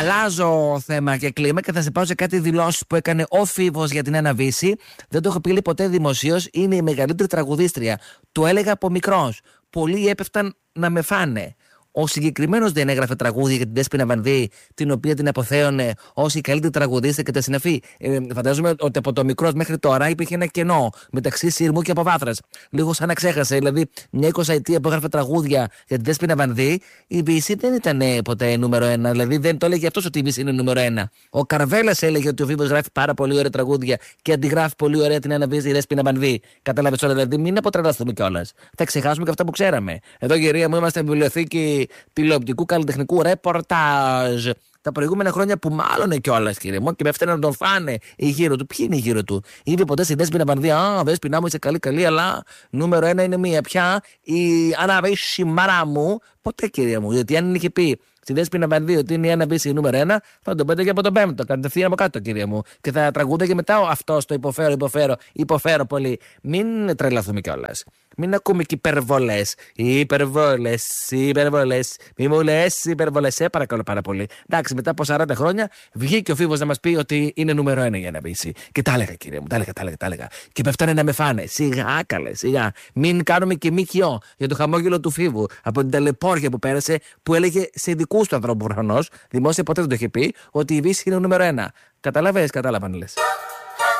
Αλλάζω θέμα και κλίμα και θα σε πάω σε κάτι δηλώσεις που έκανε ο Φίβος για την Άννα Βύση. Δεν το έχω πει ποτέ δημοσίως. Είναι η μεγαλύτερη τραγουδίστρια. Το έλεγα από μικρός. Πολλοί έπεφταν να με φάνε. Ο συγκεκριμένος δεν έγραφε τραγούδια για την Δέσποινα Βανδύ, την οποία την αποθέωνε ως η καλύτερη τραγουδίστρια και τα συναφή. Φαντάζομαι ότι από το μικρός μέχρι τώρα υπήρχε ένα κενό μεταξύ Σύρμου και Αποβάθρας. Λίγο σαν να ξέχασε. Δηλαδή, μια 20ετία που έγραφε τραγούδια για την Δέσποινα Βανδύ, η Βύση δεν ήταν ποτέ νούμερο 1. Δηλαδή, δεν το έλεγε αυτός ότι η Βύση είναι νούμερο 1. Ο Καρβέλας έλεγε ότι ο Φίβος γράφει πάρα πολύ ωραία τραγούδια και αντιγράφει πολύ ωραία την Άννα Βύση, η Δέσποινα Βανδύ. Κατάλαβες τώρα, δηλαδή, μην αποτρελαθούμε κιόλας. Θα ξεχάσουμε και αυτά που ξέραμε. Εδώ, κυρία μου, είμαστε βιβλιοθήκη τηλεοπτικού καλλιτεχνικού ρεπορτάζ. Τα προηγούμενα χρόνια που μάλλον κιόλας, κύριε μου, και με έφτανε να τον φάνε η γύρω του. Ποιοι είναι η γύρω του? Είπε ποτέ στη Δέσποινα Βανδύ, α, Δέσποινα μου, είσαι καλή, αλλά νούμερο 1 είναι μία πια. Η Άννα Βύση, μαρά μου. Ποτέ, κύριε μου, γιατί αν είχε πει στη Δέσποινα Βανδύ ότι είναι η Άννα Βύση νούμερο 1, θα τον πέταγε από τον 5ο, κατευθείαν από κάτω, κύριε μου. Και θα τραγούδαγε μετά αυτό το υποφέρω πολύ. Μην τρελαθούμε κιόλας. Μην ακούμε και υπερβολές. Υπερβολές. Μη μου λες υπερβολές. Παρακαλώ πάρα πολύ. Εντάξει, μετά από 40 χρόνια βγήκε ο Φίβος να μας πει ότι είναι νούμερο 1 για να πείσει. Και τα έλεγα, κύριε μου, τα έλεγα. Και πέφτανε να με φάνε. Σιγά, καλέ, σιγά. Μην κάνουμε και ΜΚΟ για το χαμόγελο του Φίβου από την ταλαιπώρια που πέρασε, που έλεγε σε δικούς του ανθρώπους προφανώς. Δημόσια ποτέ δεν το είχε πει ότι η Βύση είναι νούμερο 1. Κατάλαβαν, λες.